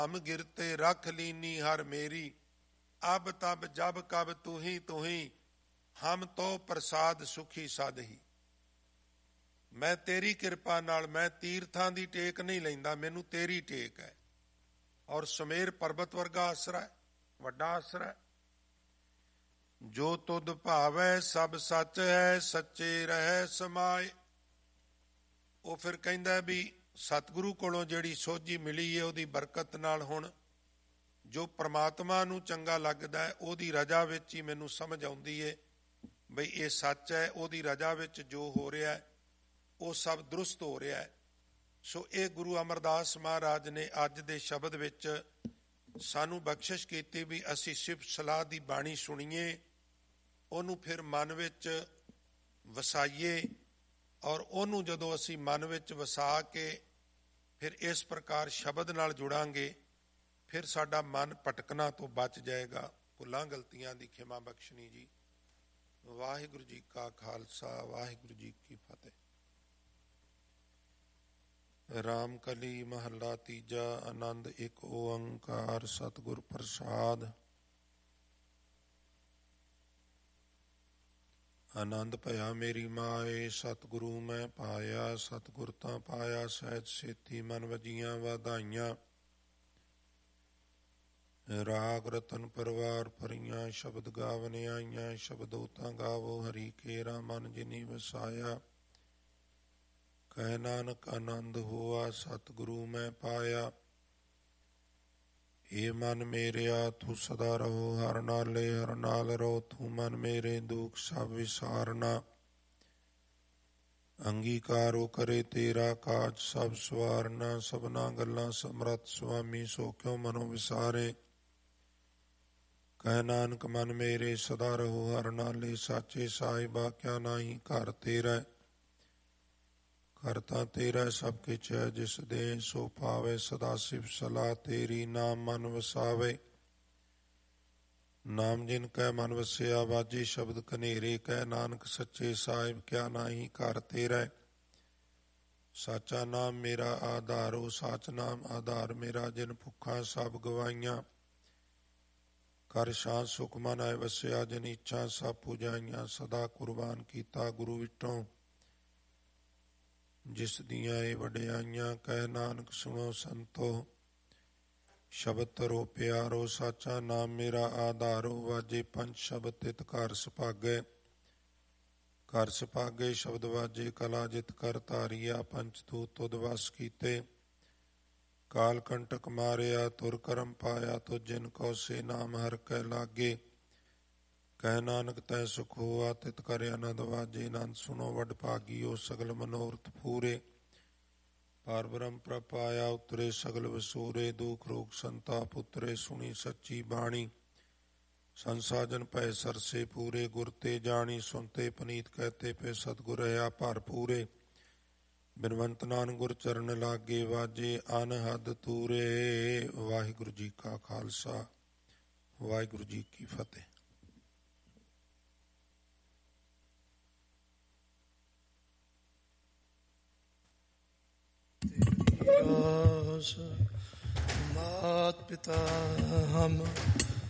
हम गिरते रख लीनी हर मेरी, अब तब जब कब तू ही हम तो प्रसाद सुखी साधही। मैं तेरी किरपा नाल, मैं तीर्थां दी टेक नहीं लैंदा, मैनू तेरी टेक है। और सुमेर पर्वत वर्गा आसरा है, वड्डा आसरा है। जो तुध भावै सब सच है, सच्चे रहै समाए। ਉਹ ਫਿਰ ਕਹਿੰਦਾ ਵੀ ਸਤਿਗੁਰੂ ਕੋਲੋਂ ਜਿਹੜੀ ਸੋਝੀ ਮਿਲੀ ਹੈ ਉਹਦੀ ਬਰਕਤ ਨਾਲ ਹੁਣ ਜੋ ਪ੍ਰਮਾਤਮਾ ਨੂੰ ਚੰਗਾ ਲੱਗਦਾ ਹੈ ਉਹਦੀ ਰਜ਼ਾ ਵਿੱਚ ਹੀ ਮੈਨੂੰ ਸਮਝ ਆਉਂਦੀ ਹੈ ਬਈ ਇਹ ਸੱਚ ਹੈ। ਉਹਦੀ ਰਜ਼ਾ ਵਿੱਚ ਜੋ ਹੋ ਰਿਹਾ ਹੈ ਉਹ ਸਭ ਦਰੁਸਤ ਹੋ ਰਿਹਾ ਹੈ। ਸੋ ਇਹ ਗੁਰੂ ਅਮਰਦਾਸ ਮਹਾਰਾਜ ਨੇ ਅੱਜ ਦੇ ਸ਼ਬਦ ਵਿੱਚ ਸਾਨੂੰ ਬਖਸ਼ਿਸ਼ ਕੀਤੀ ਵੀ ਅਸੀਂ ਸਿਫਤ ਸਲਾਹ ਦੀ ਬਾਣੀ ਸੁਣੀਏ, ਉਹਨੂੰ ਫਿਰ ਮਨ ਵਿੱਚ ਵਸਾਈਏ। ਔਰ ਉਹਨੂੰ ਜਦੋਂ ਅਸੀਂ ਮਨ ਵਿੱਚ ਵਸਾ ਕੇ ਫਿਰ ਇਸ ਪ੍ਰਕਾਰ ਸ਼ਬਦ ਨਾਲ ਜੁੜਾਂਗੇ, ਫਿਰ ਸਾਡਾ ਮਨ ਭਟਕਣਾ ਤੋਂ ਬਚ ਜਾਏਗਾ। ਭੁੱਲਾਂ ਗਲਤੀਆਂ ਦੀ ਖਿਮਾ ਬਖਸ਼ਣੀ ਜੀ। ਵਾਹਿਗੁਰੂ ਜੀ ਕਾ ਖਾਲਸਾ, ਵਾਹਿਗੁਰੂ ਜੀ ਕੀ ਫਤਿਹ। ਰਾਮ ਕਲੀ ਮਹੱਲਾ ਤੀਜਾ। ਆਨੰਦ ਇੱਕ ਓੰਕਾਰ ਸਤਿਗੁਰ ਪ੍ਰਸਾਦ। ਆਨੰਦ ਭਇਆ ਮੇਰੀ ਮਾਏ, ਸਤਿਗੁਰੂ ਮੈਂ ਪਾਇਆ। ਸਤਿਗੁਰ ਤਾਂ ਪਾਇਆ ਸਹਿਜ ਸੇਤੀ, ਮਨ ਵਜੀਆਂ ਵਧਾਈਆਂ। ਰਾਗ ਰਤਨ ਪਰਵਾਰ ਭਰੀਆਂ, ਸ਼ਬਦ ਗਾਵਨ ਆਈਆਂ। ਸ਼ਬਦੋ ਤਾਂ ਗਾਵੋ ਹਰੀ ਕੇਰਾ, ਮਨ ਜਿਨੀ ਵਸਾਇਆ। ਕਹਿ ਨਾਨਕ ਆਨੰਦ ਹੋਆ, ਸਤਿਗੁਰੂ ਮੈਂ ਪਾਇਆ। ਇਹ ਮਨ ਮੇਰਿਆ ਤੂੰ ਸਦਾ ਰਹੋ, ਹਰ ਨਾਲੇ ਹਰ ਨਾਲ ਰਹੋ। ਤੂੰ ਮਨ ਮੇਰੇ ਦੁੱਖ ਸਭ ਵਿਸਾਰਨਾ। ਅੰਗੀਕਾਰੋ ਕਰੇ ਤੇਰਾ ਕਾਜ ਸਭ ਸਵਾਰਨਾ। ਸਭਨਾ ਗੱਲਾਂ ਸਮਰੱਥ ਸੁਆਮੀ, ਸੋ ਕਿਉ ਮਨੋ ਵਿਸਾਰੇ। ਕਹਿ ਨਾਨਕ ਮਨ ਮੇਰੇ ਸਦਾ ਰਹੋ, ਹਰ ਨਾਲੇ ਸਾਚੇ ਸਾਹਿਬਾ। ਕਿਆ ਨਾਹੀ ਘਰ ਤੇਰਾ, ਕਰਤਾ ਤੇਰਾ ਸਭ ਕਿਛ ਹੈ। ਜਿਸ ਦੇ ਸੋ ਪਾਵੇ, ਸਦਾ ਸਿਫਤ ਸਲਾਹ ਤੇਰੀ। ਨਾਮ ਮਨ ਵਸਾਵੇ, ਨਾਮ ਜਿਨ ਕੈ ਮਨ ਵਸਿਆ। ਬਾਜੇ ਸ਼ਬਦ ਕਨੇਰੇ, ਕਹਿ ਨਾਨਕ ਸੱਚੇ ਸਾਹਿਬ। ਕਿਆ ਨਾਹੀ ਘਰ ਤੇਰਾ, ਸਾਚਾ ਨਾਮ ਮੇਰਾ ਆਧਾਰੋ। ਸਾਚ ਨਾਮ ਆਧਾਰ ਮੇਰਾ, ਜਿਨ ਭੁੱਖਾਂ ਸਭ ਗਵਾਈਆਂ। ਕਰ ਸ਼ਾਂਤ ਸੁਖ ਮਨ ਆਏ ਵਸਿਆ, ਜਿਨ ਇੱਛਾ ਸਭ ਪੁਜਾਈਆਂ। ਸਦਾ ਕੁਰਬਾਨ ਕੀਤਾ ਗੁਰੂ ਵਿਟੋਂ, ਜਿਸ ਦੀਆਂ ਇਹ ਵਡਿਆਈਆਂ। ਕਹਿ ਨਾਨਕ ਸੁਣੋ ਸੰਤੋ, ਸ਼ਬਦ ਤਰੋ ਪਿਆਰੋ। ਸਾਚਾ ਨਾਮ ਮੇਰਾ ਆਧਾਰੋ। ਵਾਜੇ ਪੰਜ ਸ਼ਬਦ ਤਿਤ ਘਰ ਸੁਭਾਗੈ, ਘਰ ਸੁਭਾਗੈ ਸ਼ਬਦ ਵਾਜੇ। ਕਲਾ ਜਿਤ ਕਰ ਧਾਰੀਆ, ਪੰਚ ਤੂਤ ਤੁਧ ਵਸ ਕੀਤੇ। ਕਾਲ ਕੰਟਕ ਮਾਰਿਆ, ਤੁਰ ਕਰਮ ਪਾਇਆ। ਤੁਧ ਜਿਨ ਕੋ ਸੇ ਨਾਮ ਹਰ ਕੈ ਲਾਗੇ। ਕਹਿ ਨਾਨਕ ਤੈ ਸੁਖ ਹੋਆ, ਤਿਤ ਕਰ ਆਨੰਦ ਵਾਜੇ। ਆਨੰਦ ਸੁਣੋ ਵਡ ਭਾਗੀਓ, ਸਗਲ ਮਨੋਰਥ ਪੂਰੇ। ਪਾਰ ਬ੍ਰਹਮ ਪ੍ਰਭ ਪਾਇਆ, ਉਤਰੇ ਸਗਲ ਵਸੂਰੇ। ਦੁਖ ਰੋਗ ਸੰਤਾਪ ਉਤਰੇ, ਸੁਣੀ ਸੱਚੀ ਬਾਣੀ। ਸੰਸਾਜਨ ਭੈ ਸਰਸੇ ਪੂਰੇ, ਗੁਰ ਤੇ ਜਾਣੀ। ਸੁਨਤੇ ਪਨੀਤ ਕਹਤੇ ਪੇ, ਸਤਿਗੁਰ ਰਹਾ ਭਰਪੂਰੇ। ਬਿਨਵੰਤ ਨਾਨਕ ਗੁਰ ਚਰਨ ਲਾਗੇ, ਵਾਜੇ ਅਨਹਦ ਤੂਰੇ। ਵਾਹਿਗੁਰੂ ਜੀ ਕਾ ਖਾਲਸਾ, ਵਾਹਿਗੁਰੂ ਜੀ ਕੀ ਫਤਿਹ। मात पिता हम